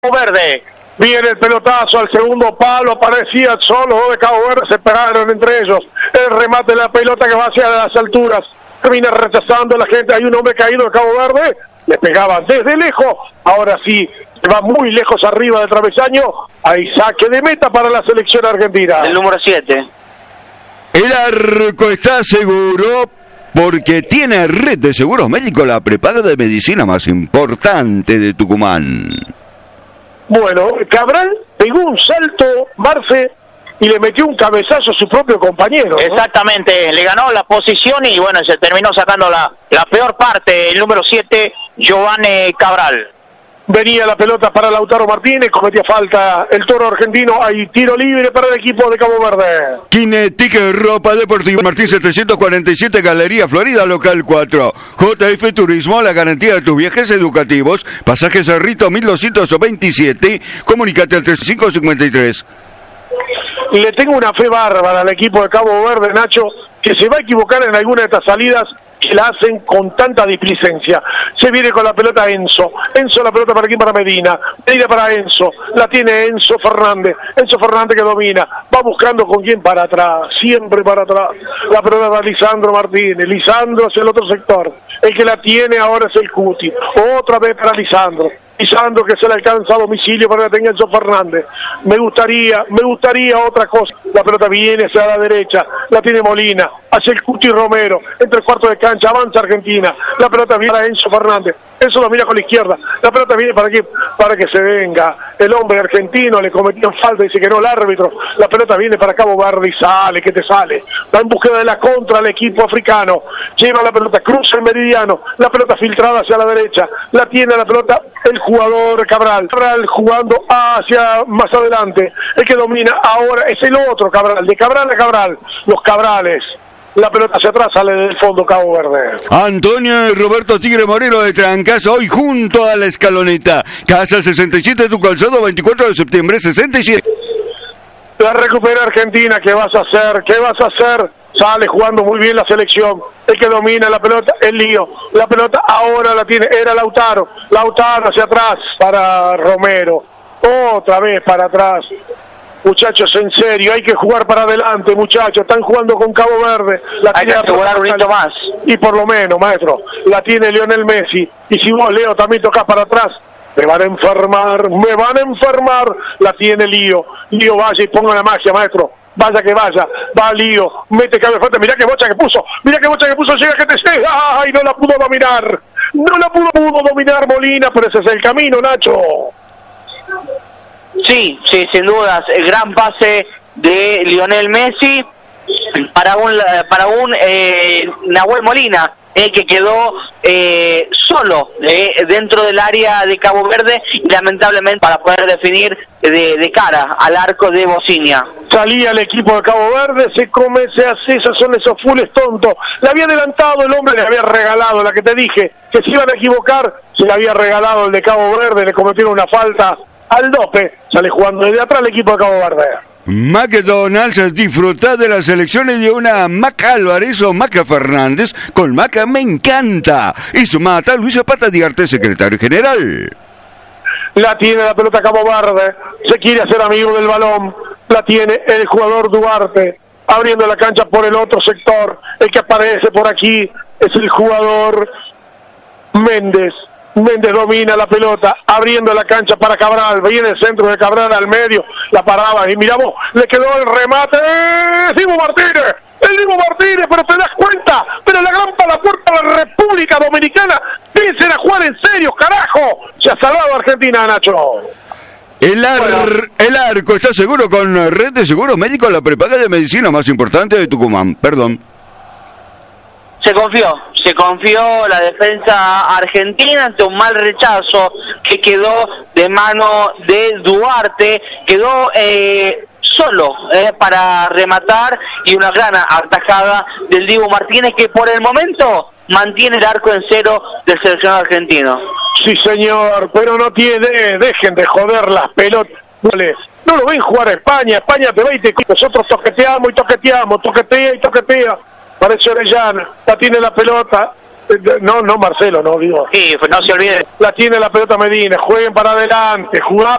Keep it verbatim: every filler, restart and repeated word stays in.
Verde. Viene el pelotazo al segundo palo, aparecía solo, dos de Cabo Verde se pegaron entre ellos. El remate de la pelota que va hacia las alturas. Termina rechazando la gente, hay un hombre caído de Cabo Verde, le pegaban desde lejos, ahora sí, va muy lejos arriba del travesaño, hay saque de meta para la selección argentina. El número siete. El arco está seguro porque tiene Red de Seguros Médicos, la prepaga de medicina más importante de Tucumán. Bueno, Cabral pegó un salto, Marce, y le metió un cabezazo a su propio compañero, ¿no? Exactamente, le ganó la posición y bueno, se terminó sacando la, la peor parte, el número siete, Giovanni Cabral. Venía la pelota para Lautaro Martínez, cometía falta el Toro argentino, hay tiro libre para el equipo de Cabo Verde. Kinetic Ropa Deportiva Martín setecientos cuarenta y siete, Galería Florida, local cuatro. J F Turismo, la garantía de tus viajes educativos. Pasaje Cerrito mil doscientos veintisiete, comunicate al treinta y cinco cincuenta y tres. Le tengo una fe bárbara al equipo de Cabo Verde, Nacho, que se va a equivocar en alguna de estas salidas que la hacen con tanta displicencia. Se viene con la pelota Enzo. Enzo la pelota para aquí, para Medina. Medina para Enzo. La tiene Enzo Fernández. Enzo Fernández que domina. Va buscando con quién para atrás. Siempre para atrás. La pelota para Lisandro Martínez. Lisandro hacia el otro sector. El que la tiene ahora es el Cuti. Otra vez para Lisandro. Lisandro que se le alcanza a domicilio para que tenga Enzo Fernández. Me gustaría, me gustaría otra cosa. La pelota viene hacia la derecha, la tiene Molina, hacia el Cuti Romero, entre el cuarto de cancha, avanza Argentina. La pelota viene para Enzo Fernández. Enzo domina con la izquierda. La pelota viene para que, para que se venga. El hombre argentino le cometió falta, dice que no el árbitro. La pelota viene para Cabo Verde y sale, que te sale. Va en búsqueda de la contra el equipo africano. Lleva la pelota, cruza el meridiano. La pelota filtrada hacia la derecha. La tiene la pelota el jugador Cabral. Cabral jugando hacia más adelante. El que domina ahora es el otro Cabral. De Cabral a Cabral. Los Cabrales. La pelota hacia atrás, sale del fondo Cabo Verde. Antonio y Roberto Tigre Moreno de Trancasa, hoy junto a la escaloneta. Casa sesenta y siete, tu calzado, veinticuatro de septiembre, sesenta y siete. La recupera Argentina, ¿qué vas a hacer? ¿Qué vas a hacer? Sale jugando muy bien la selección. El que domina la pelota, el lío. La pelota ahora la tiene, era Lautaro. Lautaro hacia atrás para Romero. Otra vez para atrás. Muchachos, en serio, hay que jugar para adelante, muchachos. Están jugando con Cabo Verde. La hay que asegurar un hito más. Y por lo menos, maestro, la tiene Lionel Messi. Y si vos, Leo, también tocas para atrás, me van a enfermar, me van a enfermar. La tiene Lío. Lío, vaya y ponga la magia, maestro. Vaya que vaya, va Lío, mete cabe fuerte, mirá que bocha que puso, mirá que bocha que puso, llega que te esté, ay, no la pudo dominar, no la pudo, pudo dominar Molina, pero ese es el camino, Nacho. Sí, sí, sin dudas, el gran pase de Lionel Messi para un para un eh, Nahuel Molina, eh, que quedó eh, solo eh, dentro del área de Cabo Verde y lamentablemente para poder definir de, de cara al arco de Bocinia. Salía el equipo de Cabo Verde, se come, se hace, esos son esos fules tontos. Le había adelantado el hombre, le había regalado, la que te dije, que se iban a equivocar, se le había regalado el de Cabo Verde, le cometieron una falta al dope, sale jugando desde atrás el equipo de Cabo Verde. McDonald's, disfrutar de las selecciones de una Maca Álvarez o Maca Fernández. Con Maca me encanta. Y su mata Luis Zapata Diarte, secretario general. La tiene la pelota Cabo Verde, se quiere hacer amigo del balón, la tiene el jugador Duarte, abriendo la cancha por el otro sector, el que aparece por aquí es el jugador Méndez. Méndez domina la pelota, abriendo la cancha para Cabral, viene el centro de Cabral al medio, la paraba y miramos, le quedó el remate, ¡eh! Dibu Martínez, el Dibu Martínez, pero te das cuenta, pero la gran para la puerta de la República Dominicana, piensen a jugar en serio, carajo, se ha salvado Argentina, Nacho. El, ar, bueno. el arco está seguro con Red de Seguros Médicos, la prepaga de medicina más importante de Tucumán, perdón. Se confió, se confió la defensa argentina ante un mal rechazo que quedó de mano de Duarte, quedó eh, solo eh, para rematar y una gran atajada del Dibu Martínez que por el momento mantiene el arco en cero del seleccionado argentino. Sí señor, pero no tiene, dejen de joder las pelotas. No lo ven jugar a España, España te va y te... Nosotros toqueteamos y toqueteamos, toquetea y toquetea. Parece Orellana, la tiene la pelota, no, no Marcelo, no digo. Sí, pues no se olvide. La tiene la pelota Medina, jueguen para adelante, jugá